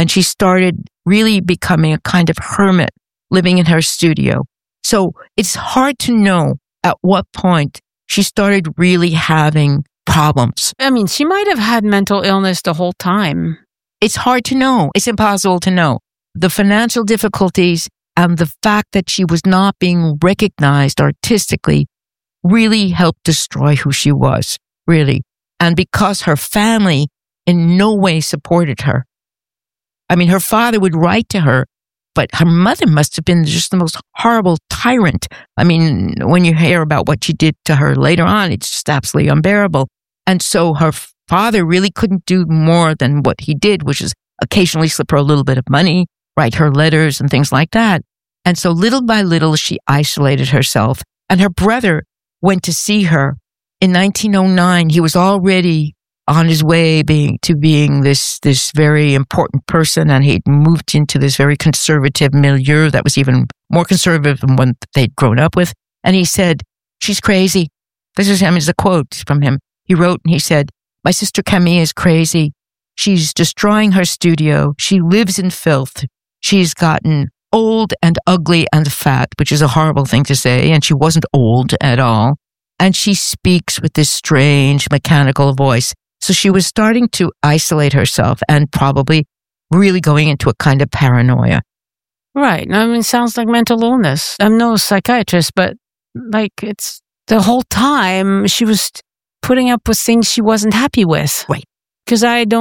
And she started really becoming a kind of hermit, living in her studio. So it's hard to know at what point she started really having problems. I mean, she might have had mental illness the whole time. It's hard to know. It's impossible to know. The financial difficulties and the fact that she was not being recognized artistically really helped destroy who she was, really. And because her family in no way supported her. I mean, her father would write to her, but her mother must have been just the most horrible tyrant. I mean, when you hear about what she did to her later on, it's just absolutely unbearable. And so her father really couldn't do more than what he did, which is occasionally slip her a little bit of money, write her letters and things like that. And so little by little, she isolated herself. And her brother went to see her in 1909. He was already on his way to being this very important person, and he'd moved into this very conservative milieu that was even more conservative than one they'd grown up with. And he said, "She's crazy." This is him, is a quote from him. He wrote and he said, "My sister Camille is crazy. She's destroying her studio. She lives in filth. She's gotten old and ugly and fat," which is a horrible thing to say, and she wasn't old at all. And she speaks with this strange mechanical voice. So she was starting to isolate herself and probably really going into a kind of paranoia. Right. I mean, it sounds like mental illness. I'm no psychiatrist, but like it's the whole time she was putting up with things she wasn't happy with. Right. Because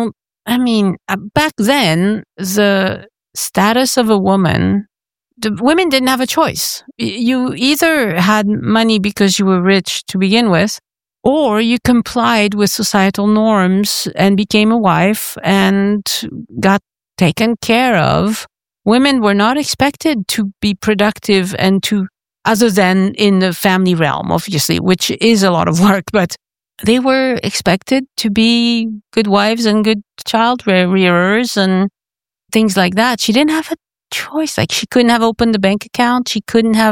back then, the status of a woman, the women didn't have a choice. You either had money because you were rich to begin with, or you complied with societal norms and became a wife and got taken care of. Women were not expected to be productive and other than in the family realm, obviously, which is a lot of work, but they were expected to be good wives and good child rearers and things like that. She didn't have a choice. Like, she couldn't have opened a bank account. She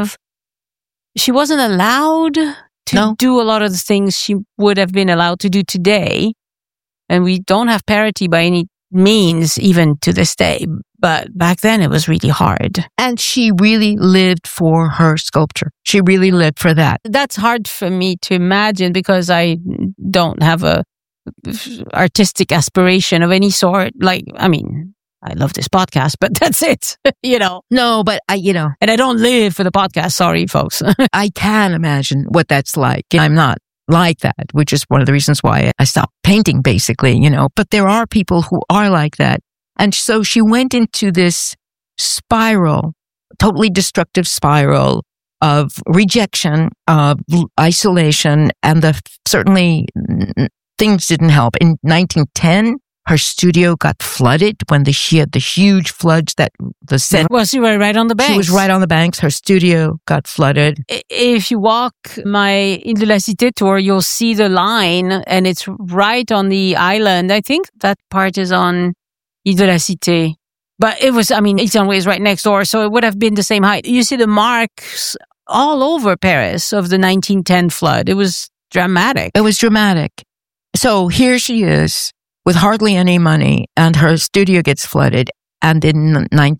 wasn't allowed to do a lot of the things she would have been allowed to do today. And we don't have parity by any means, even to this day. But back then it was really hard. And she really lived for her sculpture. She really lived for that. That's hard for me to imagine because I don't have a artistic aspiration of any sort. Like, I mean, I love this podcast, but that's it, No, but And I don't live for the podcast. Sorry, folks. I can imagine what that's like. I'm not like that, which is one of the reasons why I stopped painting, basically, But there are people who are like that. And so she went into this spiral, totally destructive spiral of rejection, of isolation, and certainly things didn't help. In 1910, her studio got flooded when she had the huge floods that the Seine. Well, she was right on the banks. She was right on the banks. Her studio got flooded. If you walk my Ile de la Cité tour, you'll see the line, and it's right on the island. I think that part is on Ile de la Cité. But Istanbul is right next door, so it would have been the same height. You see the marks all over Paris of the 1910 flood. It was dramatic. It was dramatic. So here she is, with hardly any money, and her studio gets flooded. And in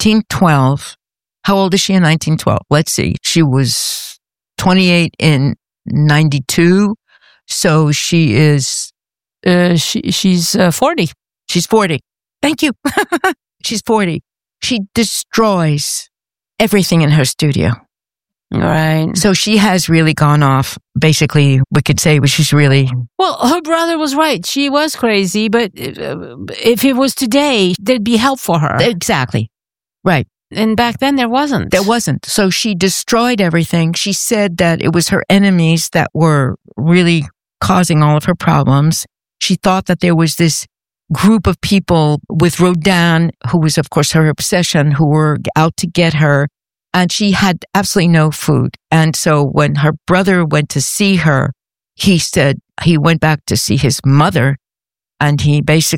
1912, how old is she in 1912? Let's see. She was 28 in 92. So she is... she's 40. She's 40. Thank you. She's 40. She destroys everything in her studio. Right. So she has really gone off. Basically, we could say she's really... Well, her brother was right. She was crazy, but if it was today, there'd be help for her. Exactly. Right. And back then, there wasn't. There wasn't. So she destroyed everything. She said that it was her enemies that were really causing all of her problems. She thought that there was this group of people with Rodin, who was, of course, her obsession, who were out to get her. And she had absolutely no food. And so when her brother went to see her, he said he went back to see his mother. And he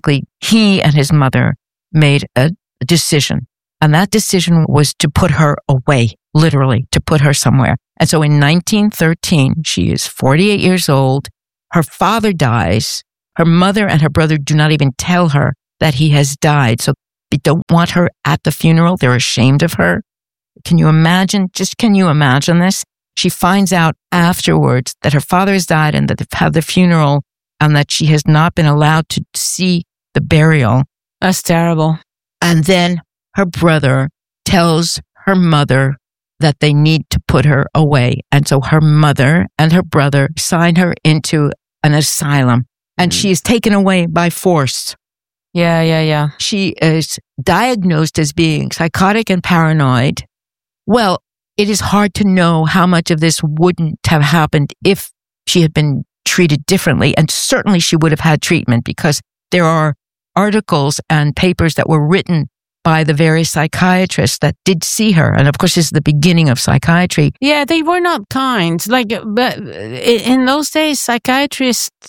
and his mother made a decision. And that decision was to put her away, literally, to put her somewhere. And so in 1913, she is 48 years old. Her father dies. Her mother and her brother do not even tell her that he has died. So They don't want her at the funeral. They're ashamed of her. Can you imagine this? She finds out afterwards that her father has died and that they've had the funeral and that she has not been allowed to see the burial. That's terrible. And then her brother tells her mother that they need to put her away. And so her mother and her brother sign her into an asylum, and she is taken away by force. Yeah. She is diagnosed as being psychotic and paranoid. Well, it is hard to know how much of this wouldn't have happened if she had been treated differently. And certainly she would have had treatment, because there are articles and papers that were written by the various psychiatrists that did see her. And of course, this is the beginning of psychiatry. Yeah, they were not kind. But in those days, psychiatry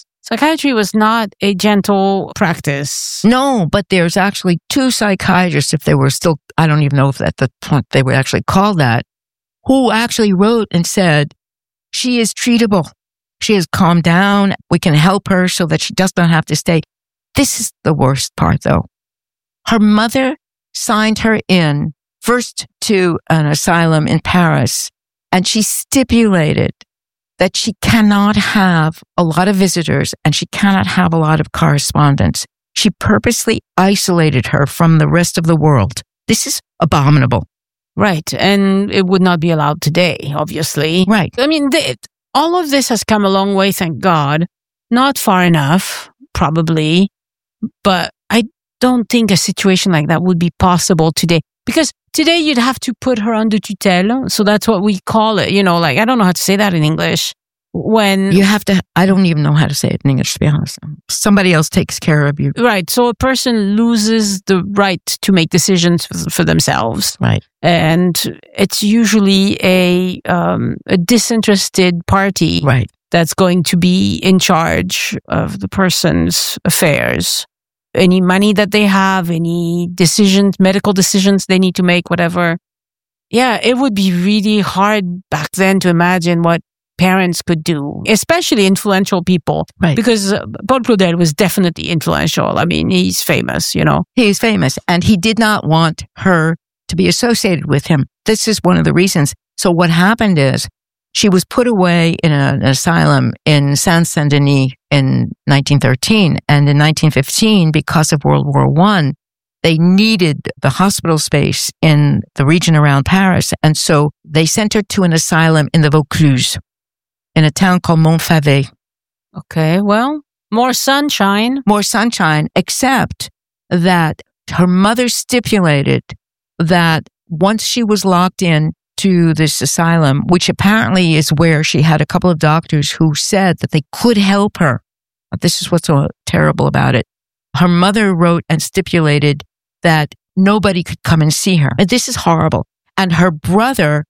was not a gentle practice. No, but there's actually 2 psychiatrists, if they were still, I don't even know if at the point they were actually called that, who actually wrote and said, she is treatable. She has calmed down. We can help her so that she does not have to stay. This is the worst part, though. Her mother signed her in first to an asylum in Paris, and she stipulated that she cannot have a lot of visitors and she cannot have a lot of correspondence. She purposely isolated her from the rest of the world. This is abominable. Right. And it would not be allowed today, obviously. Right. I mean, all of this has come a long way, thank God. Not far enough, probably. But I don't think a situation like that would be possible today. Because today you'd have to put her under tutelle. So that's what we call it. I don't know how to say that in English. When you have to, I don't even know how to say it in English, to be honest. Somebody else takes care of you. Right. So a person loses the right to make decisions for themselves. Right. And it's usually a disinterested party. Right. That's going to be in charge of the person's affairs. Any money that they have, any decisions, medical decisions they need to make, whatever. Yeah, it would be really hard back then to imagine what parents could do, especially influential people. Right. Because Paul Claudel was definitely influential. I mean, he's famous, He's famous, and he did not want her to be associated with him. This is one of the reasons. So what happened is she was put away in an asylum in Saint-Saint-Denis in 1913. And in 1915, because of World War I, they needed the hospital space in the region around Paris. And so they sent her to an asylum in the Vaucluse, in a town called Montfavet. Okay, well, more sunshine. More sunshine, except that her mother stipulated that once she was locked in to this asylum, which apparently is where she had a couple of doctors who said that they could help her. But this is what's so terrible about it. Her mother wrote and stipulated that nobody could come and see her. And this is horrible. And her brother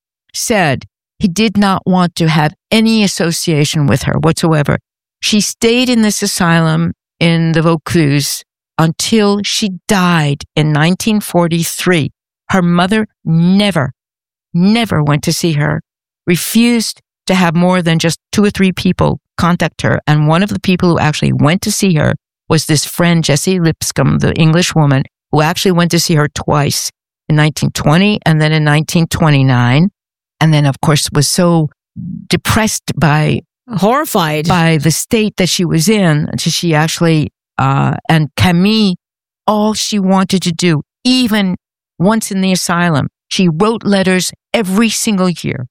said he did not want to have any association with her whatsoever. She stayed in this asylum in the Vaucluse until she died in 1943. Her mother never went to see her, refused to have more than just 2 or 3 people contact her. And one of the people who actually went to see her was this friend, Jessie Lipscomb, the English woman, who actually went to see her twice, in 1920 and then in 1929. And then, of course, was so depressed horrified by the state that she was in. She actually, and Camille, all she wanted to do, even once in the asylum, she wrote letters every single year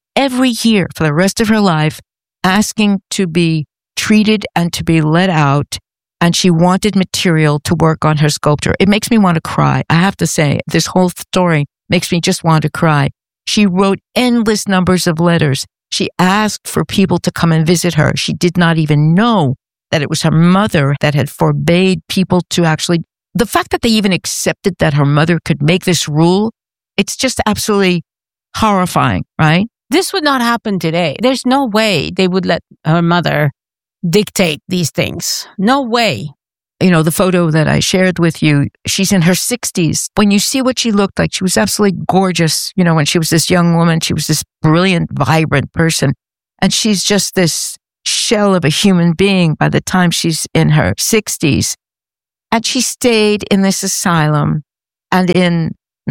for the rest of her life, asking to be treated and to be let out. And she wanted material to work on her sculpture. It makes me want to cry. I have to say, this whole story makes me just want to cry. She wrote endless numbers of letters. She asked for people to come and visit her. She did not even know that it was her mother that had forbade people to actually, the fact that they even accepted that her mother could make this rule, it's just absolutely horrifying, right? This would not happen today. There's no way they would let her mother dictate these things. No way. The photo that I shared with you, she's in her 60s. When you see what she looked like, she was absolutely gorgeous. When she was this young woman, she was this brilliant, vibrant person. And she's just this shell of a human being by the time she's in her 60s. And she stayed in this asylum And in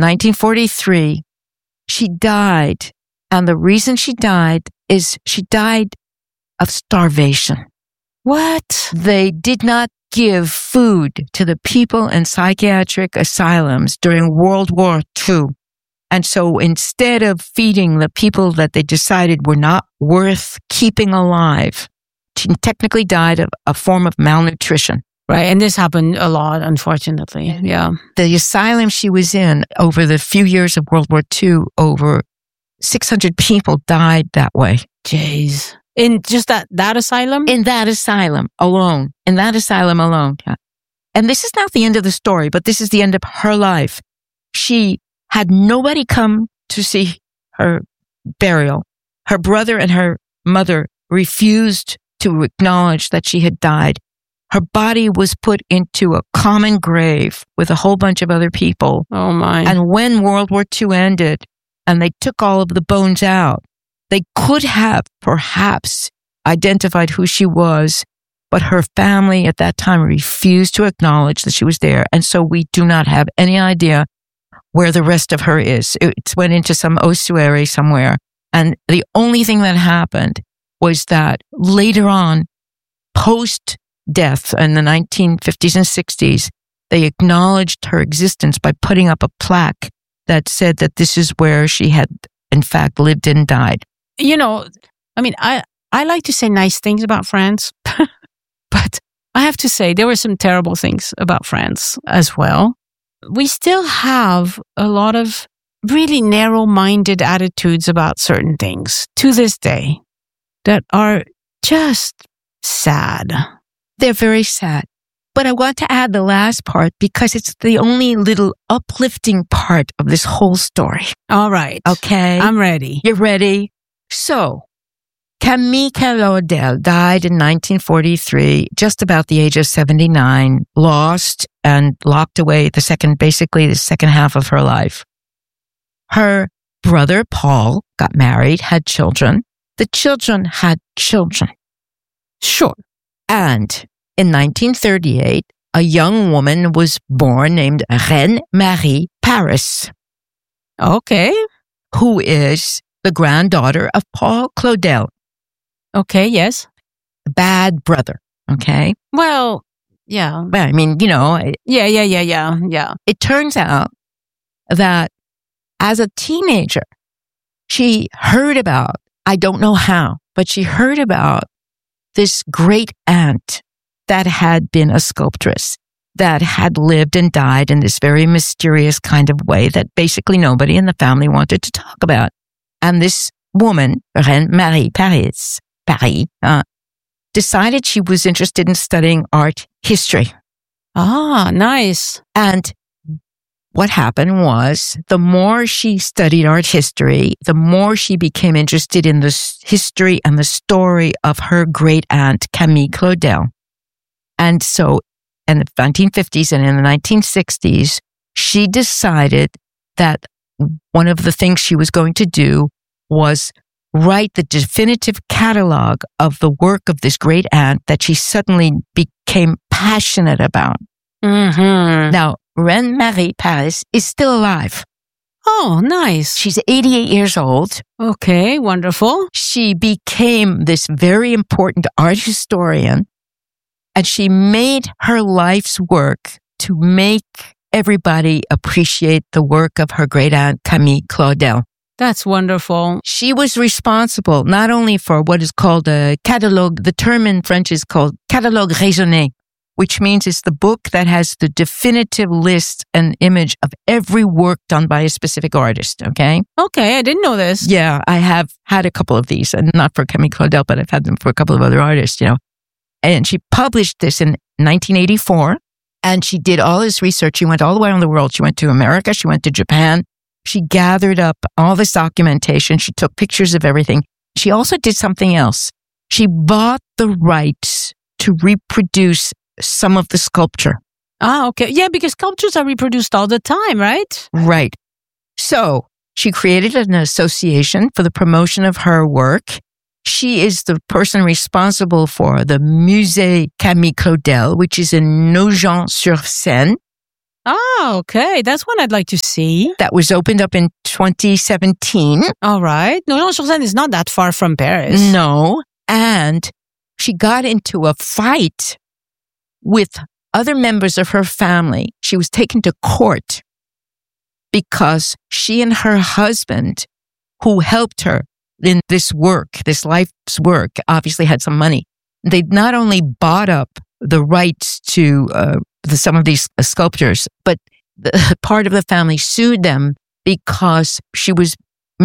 1943, she died. And the reason she died is she died of starvation. What? They did not give food to the people in psychiatric asylums during World War II. And so instead of feeding the people that they decided were not worth keeping alive, she technically died of a form of malnutrition. Right. And this happened a lot, unfortunately. Yeah. The asylum she was in over the few years of World War II, over 600 people died that way. Jeez. In just that asylum? In that asylum alone. In that asylum alone. Yeah. And this is not the end of the story, but this is the end of her life. She had nobody come to see her burial. Her brother and her mother refused to acknowledge that she had died. Her body was put into a common grave with a whole bunch of other people. Oh my. And when World War II ended and they took all of the bones out, they could have perhaps identified who she was, but her family at that time refused to acknowledge that she was there. And so we do not have any idea where the rest of her is. It went into some ossuary somewhere. And the only thing that happened was that later on, post-death in the 1950s and 60s, they acknowledged her existence by putting up a plaque that said that this is where she had, in fact, lived and died. You know, I mean, I like to say nice things about France, but I have to say there were some terrible things about France as well. We still have a lot of really narrow-minded attitudes about certain things to this day that are just sad. They're very sad. But I want to add the last part because it's the only little uplifting part of this whole story. All right. Okay. I'm ready. You're ready? So, Camille Claudel died in 1943, just about the age of 79, lost and locked away basically the second half of her life. Her brother, Paul, got married, had children. The children had children. Sure. And in 1938, a young woman was born named Reine Marie Paris. Okay. Who is the granddaughter of Paul Claudel. Okay, yes. Bad brother, okay? Well, yeah. Well, I mean, you know. Yeah. It turns out that as a teenager, she heard about, I don't know how, but she heard about this great aunt that had been a sculptress, that had lived and died in this very mysterious kind of way that basically nobody in the family wanted to talk about. And this woman, Reine Marie Paris, decided she was interested in studying art history. Ah, nice. And what happened was the more she studied art history, the more she became interested in the history and the story of her great aunt, Camille Claudel. And so in the 1950s and in the 1960s, she decided that one of the things she was going to do was write the definitive catalog of the work of this great aunt that she suddenly became passionate about. Mm-hmm. Now, Reine Marie Paris is still alive. Oh, nice. She's 88 years old. Okay, wonderful. She became this very important art historian, and she made her life's work to make everybody appreciate the work of her great aunt, Camille Claudel. That's wonderful. She was responsible not only for what is called a catalogue, the term in French is called catalogue raisonné, which means it's the book that has the definitive list and image of every work done by a specific artist, okay? Okay, I didn't know this. Yeah, I have had a couple of these, and not for Camille Claudel, but I've had them for a couple of other artists, you know. And she published this in 1984, and she did all this research. She went all the way around the world. She went to America. She went to Japan. She gathered up all this documentation. She took pictures of everything. She also did something else. She bought the rights to reproduce some of the sculpture. Ah, okay. Yeah, because sculptures are reproduced all the time, right? Right. So she created an association for the promotion of her work. She is the person responsible for the Musée Camille Claudel, which is in Nogent-sur-Seine. Oh, okay. That's one I'd like to see. that was opened up in 2017. All right. Nogent-sur-Seine is not that far from Paris. No. And she got into a fight with other members of her family. She was taken to court because she and her husband, who helped her in this work, this life's work, obviously had some money. They not only bought up the rights to some of these sculptures, but part of the family sued them because she was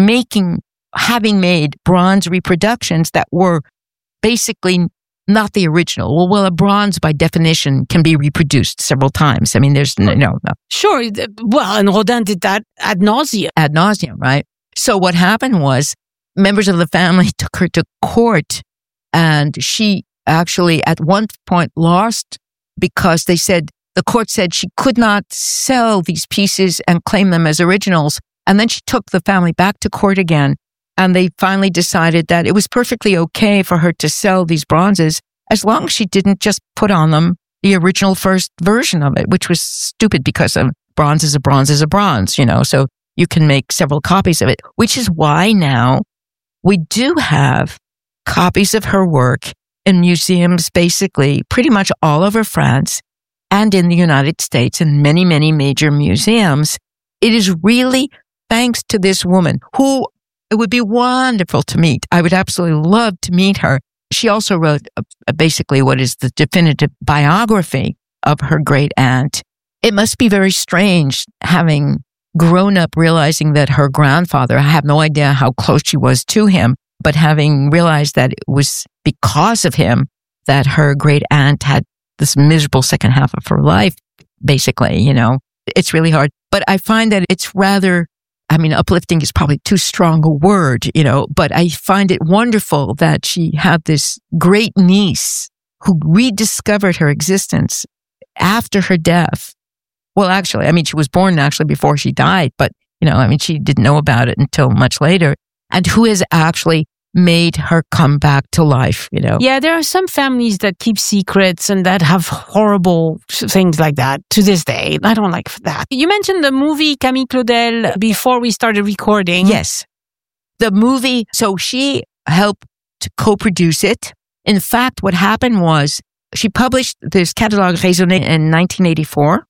having made bronze reproductions that were basically not the original. Well, a bronze by definition can be reproduced several times. I mean, there's no. Sure. Well, and Rodin did that ad nauseum. Ad nauseum, right? So what happened was members of the family took her to court, and she actually at one point lost because the court said she could not sell these pieces and claim them as originals. And then she took the family back to court again, and they finally decided that it was perfectly okay for her to sell these bronzes as long as she didn't just put on them the original first version of it, which was stupid because bronze is a bronze is a bronze, so you can make several copies of it, which is why now we do have copies of her work in museums, basically pretty much all over France and in the United States in many, many major museums. It is really thanks to this woman who it would be wonderful to meet. I would absolutely love to meet her. She also wrote basically what is the definitive biography of her great aunt. It must be very strange having grown up realizing that her grandfather, I have no idea how close she was to him, but having realized that it was because of him that her great aunt had this miserable second half of her life, basically, it's really hard. But I find that it's rather, uplifting is probably too strong a word, but I find it wonderful that she had this great niece who rediscovered her existence after her death. Well, actually, she was born actually before she died, but, she didn't know about it until much later, and who has actually made her come back to life, Yeah, there are some families that keep secrets and that have horrible things like that to this day. I don't like that. You mentioned the movie Camille Claudel before we started recording. Yes. The movie, so she helped to co-produce it. In fact, what happened was she published this Catalogue Raisonné in 1984,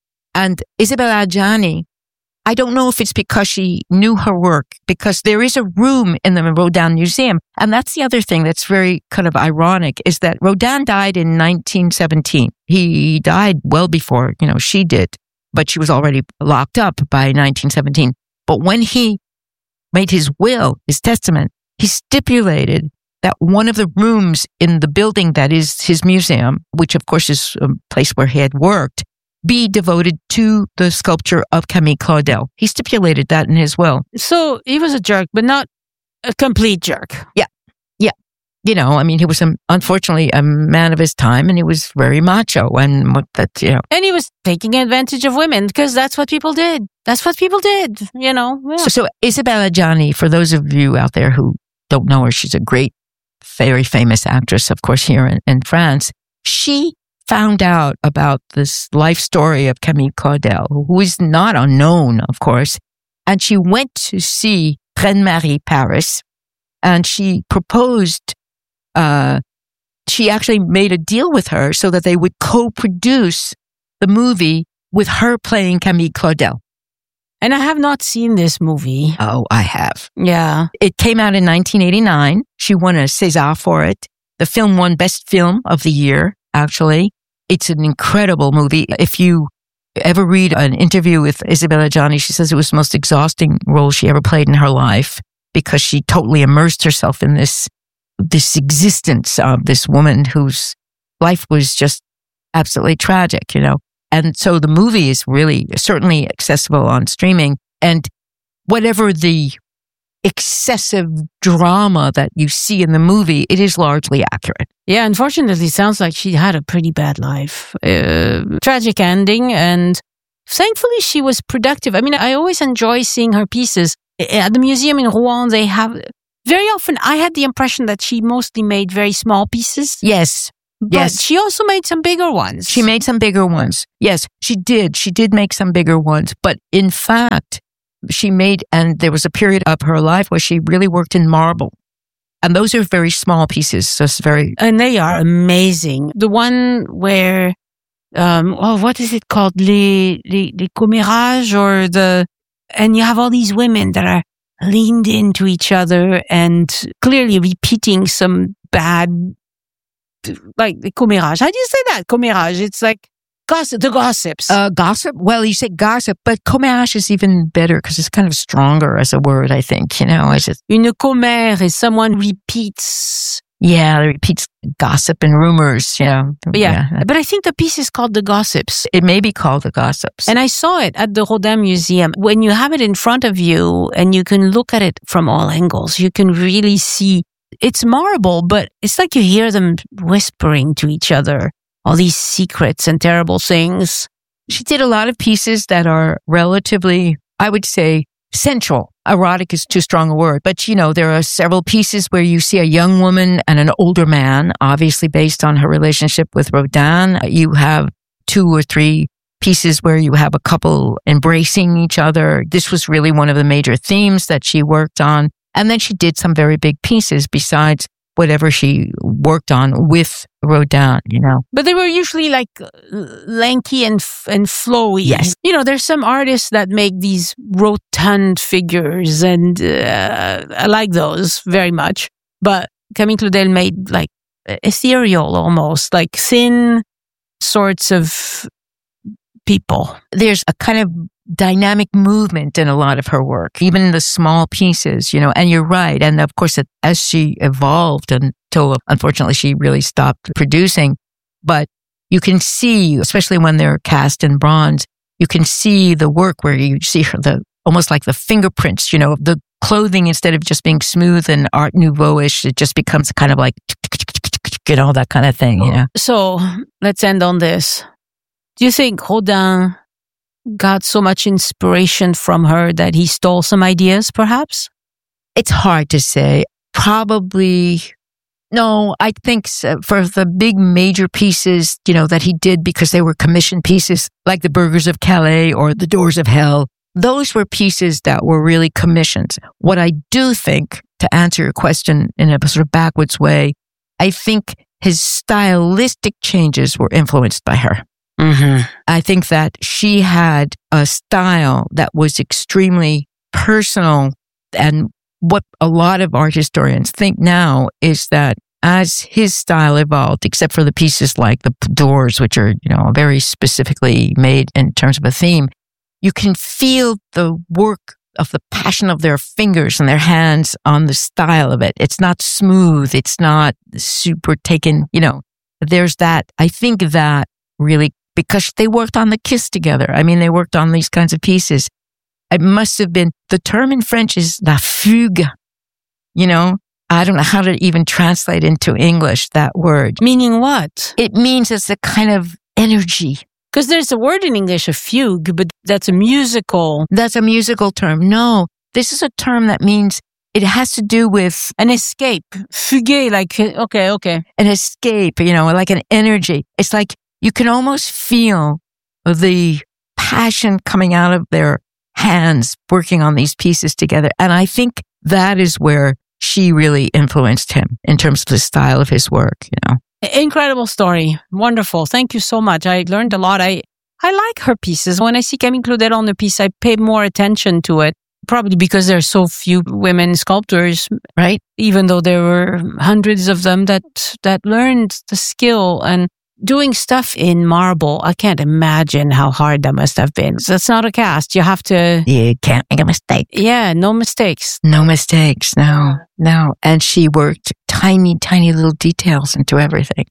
and Isabelle Adjani, I don't know if it's because she knew her work, because there is a room in the Rodin Museum. And that's the other thing that's very kind of ironic is that Rodin died in 1917. He died well before, she did, but she was already locked up by 1917. But when he made his will, his testament, he stipulated that one of the rooms in the building that is his museum, which of course is a place where he had worked, be devoted to the sculpture of Camille Claudel. He stipulated that in his will. So he was a jerk, but not a complete jerk. Yeah. He was unfortunately a man of his time, and he was very macho, and And he was taking advantage of women because that's what people did. Yeah. So Isabelle Adjani, for those of you out there who don't know her, she's a great, very famous actress, of course, here in France. She found out about this life story of Camille Claudel, who is not unknown, of course, and she went to see Reine Marie Paris, and she proposed, she actually made a deal with her so that they would co-produce the movie with her playing Camille Claudel. And I have not seen this movie. Oh, I have. Yeah. It came out in 1989. She won a César for it. The film won Best Film of the Year, actually. It's an incredible movie. If you ever read an interview with Isabelle Adjani, she says it was the most exhausting role she ever played in her life because she totally immersed herself in this existence of this woman whose life was just absolutely tragic, And so the movie is really certainly accessible on streaming. And whatever the excessive drama that you see in the movie, it is largely accurate. Yeah, unfortunately, it sounds like she had a pretty bad life. Tragic ending, and thankfully she was productive. I always enjoy seeing her pieces. At the museum in Rouen, they have, very often I had the impression that she mostly made very small pieces. Yes. But Yes. she also made some bigger ones. She made some bigger ones. Yes, she did. She did make some bigger ones. But in fact, and there was a period of her life where she really worked in marble. And those are very small pieces. So it's very... And they are amazing. The one where, what is it called? Les commérages and you have all these women that are leaned into each other and clearly repeating some bad, like the commérage. How do you say that? Commérage. It's like the gossips. Gossip? Well, you say gossip, but commérage is even better because it's kind of stronger as a word, I think. It's just... Une commère is someone repeats. Yeah, repeats gossip and rumors, Yeah. But I think the piece is called The Gossips. It may be called The Gossips. And I saw it at the Rodin Museum. When you have it in front of you and you can look at it from all angles, you can really see it's marble, but it's like you hear them whispering to each other all these secrets and terrible things. She did a lot of pieces that are relatively, I would say, sensual. Erotic is too strong a word, but there are several pieces where you see a young woman and an older man, obviously based on her relationship with Rodin. You have 2 or 3 pieces where you have a couple embracing each other. This was really one of the major themes that she worked on. And then she did some very big pieces besides whatever she worked on with Rodin, But they were usually like lanky and flowy. Yes. There's some artists that make these rotund figures and I like those very much. But Camille Claudel made like ethereal almost, like thin sorts of people. There's a kind of dynamic movement in a lot of her work, even in the small pieces, and you're right. And of course, as she evolved until unfortunately she really stopped producing, but you can see, especially when they're cast in bronze, you can see the work where you see her, almost like the fingerprints, the clothing, instead of just being smooth and Art Nouveau-ish, it just becomes kind of like, that kind of thing, So let's end on this. Do you think Rodin got so much inspiration from her that he stole some ideas, perhaps? It's hard to say. Probably, no, I think for the big major pieces, that he did because they were commissioned pieces, like the Burghers of Calais or the Doors of Hell, those were pieces that were really commissioned. What I do think, to answer your question in a sort of backwards way, I think his stylistic changes were influenced by her. Mm-hmm. I think that she had a style that was extremely personal. And what a lot of art historians think now is that as his style evolved, except for the pieces like the Doors, which are, very specifically made in terms of a theme, you can feel the work of the passion of their fingers and their hands on the style of it. It's not smooth. It's not super taken, there's that. I think that really, because they worked on the Kiss together. I mean, they worked on these kinds of pieces. It must have been, the term in French is la fugue. I don't know how to even translate into English that word. Meaning what? It means it's a kind of energy. Because there's a word in English, a fugue, but that's a musical. That's a musical term. No, this is a term that means it has to do with an escape. Fugue, like, okay. An escape, like an energy. It's like, you can almost feel the passion coming out of their hands working on these pieces together. And I think that is where she really influenced him in terms of the style of his work, Incredible story. Wonderful. Thank you so much. I learned a lot. I like her pieces. When I see Camille Claudel on the piece, I pay more attention to it. Probably because there are so few women sculptors, right? Even though there were hundreds of them that learned the skill and doing stuff in marble. I can't imagine how hard that must have been. So that's not a cast. You have to... You can't make a mistake. Yeah, no mistakes. No mistakes. No. And she worked tiny, tiny little details into everything,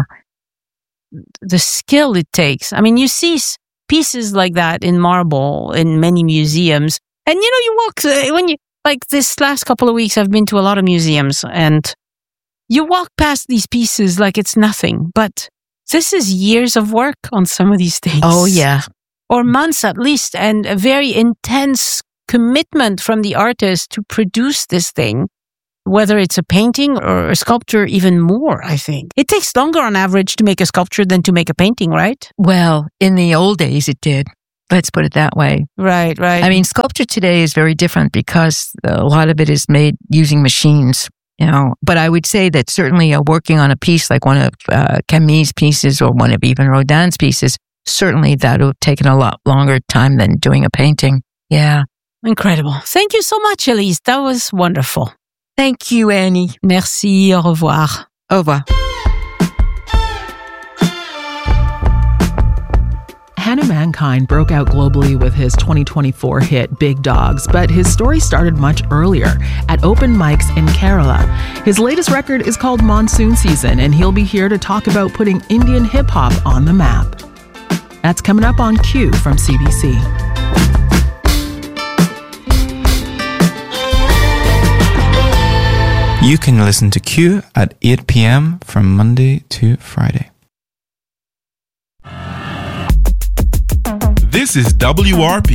The skill it takes. I mean, you see pieces like that in marble in many museums. And, you walk... Like this last couple of weeks, I've been to a lot of museums and you walk past these pieces like it's nothing. But this is years of work on some of these things. Oh, yeah. Or months at least, and a very intense commitment from the artist to produce this thing. whether it's a painting or a sculpture, even more, I think. It takes longer on average to make a sculpture than to make a painting, right? Well, in the old days, it did. Let's put it that way. Right. I mean, sculpture today is very different because a lot of it is made using machines, But I would say that certainly working on a piece like one of Camille's pieces or one of even Rodin's pieces, certainly that would have taken a lot longer time than doing a painting. Yeah. Incredible. Thank you so much, Elise. That was wonderful. Thank you, Annie. Merci. Au revoir. Au revoir. Hannah Mankind broke out globally with his 2024 hit Big Dogs, but his story started much earlier at open mics in Kerala. His latest record is called Monsoon Season, and he'll be here to talk about putting Indian hip-hop on the map. That's coming up on Q from CBC. You can listen to Q at 8 p.m. from Monday to Friday. This is WRP